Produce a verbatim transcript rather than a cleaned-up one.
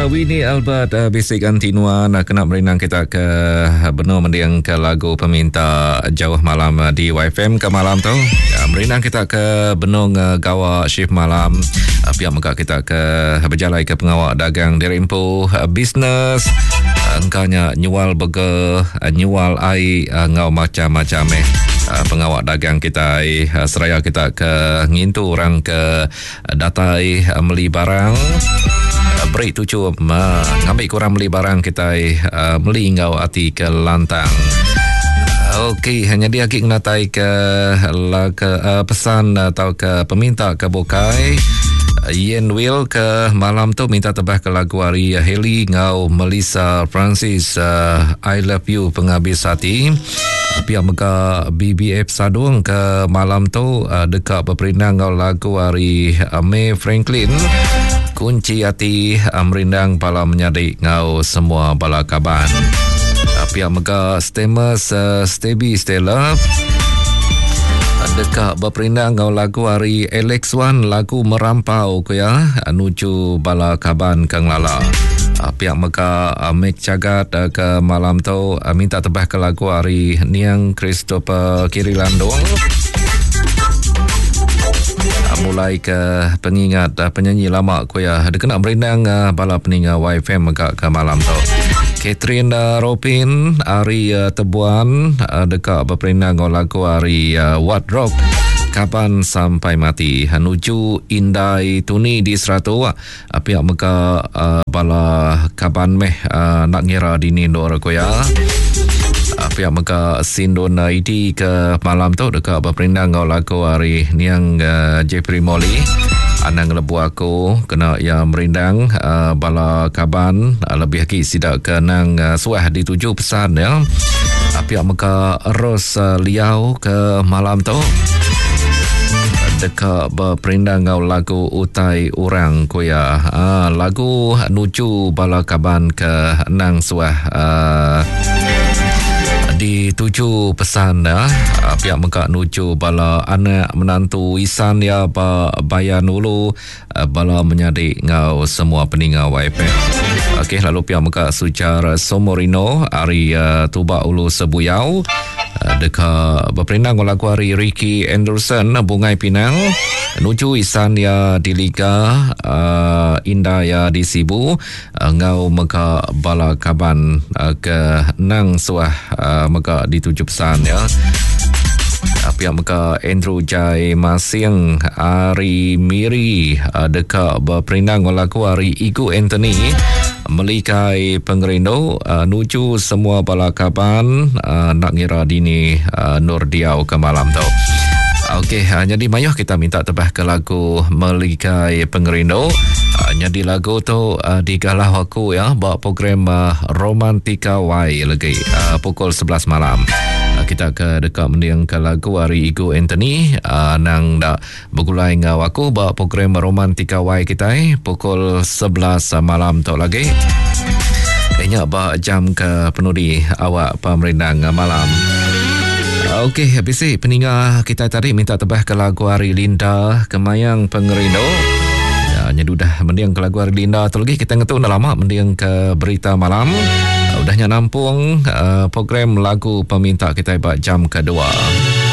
uh, Winnie Albert uh, Basic Antinuan uh, kena berenang kita ke uh, benar mendiang ke lagu peminta jauh malam uh, di Y F M ke malam tu. Uh, berenang kita ke benung uh, gawa shift malam. Uh, pihak muka kita ke uh, berjalan ke pengawal dagang di Rimpo uh, bisnes. Uh, engkaunya nyual burger, uh, nyual air, uh, ngau macam-macam eh. Uh, pengawal dagang kita uh, seraya kita ke ngintu orang ke uh, datai uh, meli barang uh, break tujuh uh, ngambil korang meli barang kita uh, meli ngau hati ke lantang. uh, Okey, hanya dia kik natai ke, la, ke uh, pesan atau ke peminta ke Bokai uh, Yen Will ke malam tu minta tebah ke lagu hari uh, Heli ngau Melissa Francis uh, I Love You Penghabis Hati. Pihak mega B B F Sadung ke malam tu uh, dekat berperindang ngau lagu hari uh, May Franklin kunci hati uh, merindang pala menyadik ngau semua bala kaban. Uh, pihak mega Stemus uh, Stevie Stella uh, dekat berperindang ngau lagu hari Alex One lagu Merampau ke ya uh, nuju bala kaban Kang Lala. Uh, pihak Mekah uh, Mek Cagat uh, ke malam tu uh, minta tebah ke lagu hari Niang Christopher Kirilandong. Uh, mulai ke pengingat uh, penyanyi lama kuya dekena berendang uh, bala peninga Y F M Mekah ke malam tu. Catherine uh, Ropin hari uh, Tebuan uh, dekat berperendang lagu hari uh, What Rock Kapan Sampai Mati Hanuju Indai Tuni di Serato uh, pihak meka uh, bala kaban meh uh, nak ngira dini dor ko ya uh, pihak meka Sindon I D ke malam tu dekat berperindang ngau lagu hari Niang uh, Jeffrey Molly anang lebu aku kena yang merindang uh, bala kaban uh, lebih lagi sidak ke nang uh, suah di tujuh pesan ya uh, pihak meka Ros uh, Liau ke malam tu dekat berperindang ngau lagu Utai Orang Koya ah, lagu nuju bala kaban ke nang suah ah, di tujuh pesan ya. Ah, pihak meka nuju bala anak menantu isan ya ba bayan ulu ah, bala menyadik ngau semua peninga Y F M. Okey, lalu pihak meka Sujar Somorino hari uh, Tuba Ulu Sebuyau uh, dekat berperindang lagu hari Ricky Anderson Bungai Pinang nuju isan ya di Liga uh, Indah ya di Sibu uh, ngau meka bala kaban uh, ke nang suah uh, meka di tujuh pesan ya. Pihak meka Andrew Jai Masing Ari Miri uh, dekat berperindang lagu hari Igu Anthony melikai pengerindo uh, nuju semua bala kaban uh, nak ngira dini uh, Nur Diau ke malam tu. Okey, uh, jadi mayuh kita minta tebah ke lagu melikai pengerindo. Uh, jadi lagu tu uh, digalah aku ya buat program uh, Romantika Y lagi uh, pukul sebelas malam. Kita ke dekat mendiang ke lagu hari Igu Anthony uh, nang dak bergulai ngau aku buat program Romantika Y kita eh, pukul sebelas malam tu lagi. Kayaknya bah jam ke penudi awak pemerintah malam. Okey, habis ni peninga kita tadi minta tebah ke lagu hari Linda Kemayang Pengerindo. Ya, nyedudah mendiang ke lagu hari Linda tu lagi kita ngetu dah lama mendiang ke berita malam. Udahnya nampung uh, program lagu peminta kita buat jam kedua.